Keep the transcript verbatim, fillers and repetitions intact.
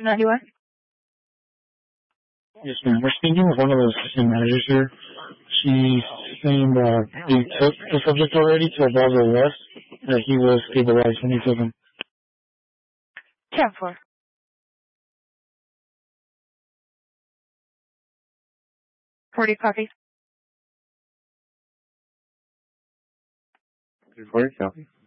ninety-one? Yes, ma'am. We're speaking with one of the assistant managers here. She's saying that they took the subject already to Oswaldo West, that he was stabilized when he took him. ten four. forty copy. forty copy.